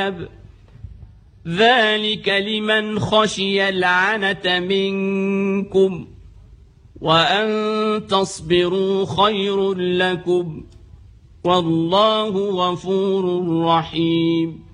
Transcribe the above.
ذلك لمن خشي العنة منكم وأن تصبروا خير لكم والله غفور رحيم.